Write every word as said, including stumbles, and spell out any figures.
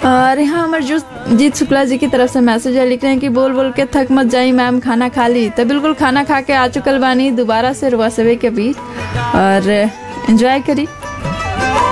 और यहाँ हमारे जो जीत शुक्ला जी की तरफ से मैसेज है, लिख रहे हैं कि बोल बोल के थक मत जाई मैम, खाना खा ली। तो बिल्कुल खाना खा के आ चुकल बानी दोबारा से रुआ सवे के बीच, और एंजॉय करी।